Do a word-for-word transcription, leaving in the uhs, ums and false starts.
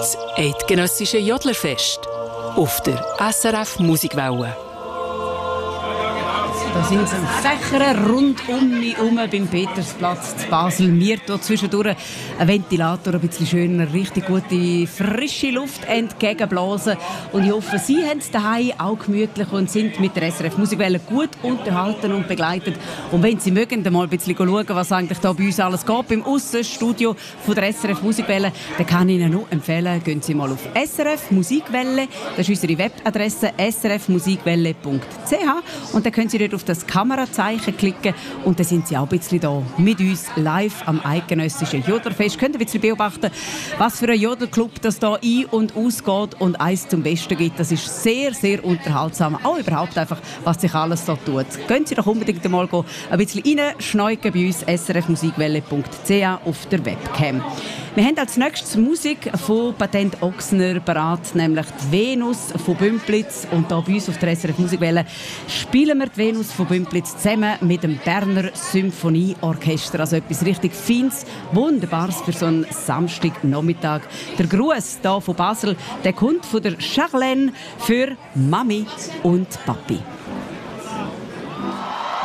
Das eidgenössische Jodlerfest auf der S R F Musikwelle. Da sind sie am Fächern rund um mich herum beim Petersplatz zu Basel. Mir hier zwischendurch ein Ventilator, ein bisschen schöner, richtig gute frische Luft entgegenblasen. Und ich hoffe, Sie haben es daheim auch gemütlich und sind mit der S R F Musikwelle gut unterhalten und begleitet. Und wenn Sie mögen, dann mal ein bisschen schauen, was eigentlich da bei uns alles geht, beim Aussenstudio von der S R F Musikwelle, dann kann ich Ihnen nur empfehlen, gehen Sie mal auf S R F Musikwelle, das ist unsere Webadresse s r f musikwelle punkt c h und dann können Sie dort auf das Kamerazeichen klicken und dann sind Sie auch ein bisschen da mit uns live am eidgenössischen Jodlerfest. Könnt ihr ein bisschen beobachten, was für ein Jodelclub das da ein- und ausgeht und eins zum Besten gibt. Das ist sehr, sehr unterhaltsam. Auch überhaupt einfach, was sich alles da tut. Gehen Sie doch unbedingt mal ein bisschen reinschneuken bei uns s r f musikwelle punkt c h auf der Webcam. Wir haben als nächstes Musik von Patent Ochsner parat, nämlich die Venus von Bümplitz. Und hier bei uns auf der S R F Musikwelle spielen wir die Venus von Bümplitz zusammen mit dem Berner Symphonieorchester. Also etwas richtig Feines, Wunderbares für so einen Samstagnachmittag. Der Gruß hier von Basel, der kommt von der Charlene für Mami und Papi.